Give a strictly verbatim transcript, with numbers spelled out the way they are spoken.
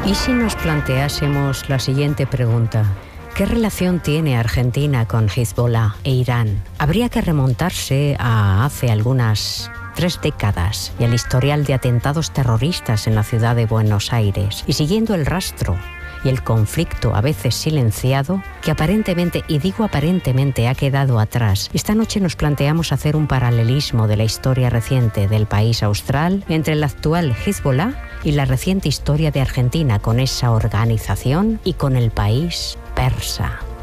¿Y si nos planteásemos la siguiente pregunta? ¿Qué relación tiene Argentina con Hezbollah e Irán? Habría que remontarse a hace algunas tres décadas y al historial de atentados terroristas en la ciudad de Buenos Aires. Y siguiendo el rastro y el conflicto a veces silenciado, que aparentemente, y digo aparentemente, ha quedado atrás, esta noche nos planteamos hacer un paralelismo de la historia reciente del país austral entre el actual Hezbollah y la reciente historia de Argentina con esa organización y con el país persa.